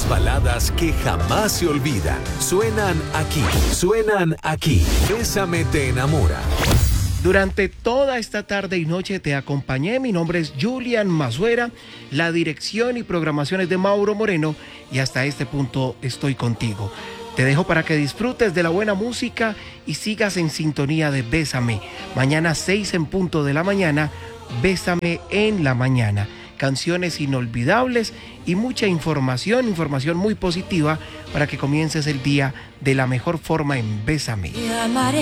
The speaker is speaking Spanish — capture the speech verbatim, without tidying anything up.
Las baladas que jamás se olvidan. Suenan aquí, suenan aquí. Bésame te enamora. Durante toda esta tarde y noche te acompañé. Mi nombre es Julian Mazuera. La dirección y programación es de Mauro Moreno. Y hasta este punto estoy contigo. Te dejo para que disfrutes de la buena música y sigas en sintonía de Bésame. Mañana seis en punto de la mañana, Bésame en la mañana. Canciones inolvidables y mucha información, información muy positiva para que comiences el día de la mejor forma en Bésame. Te amaré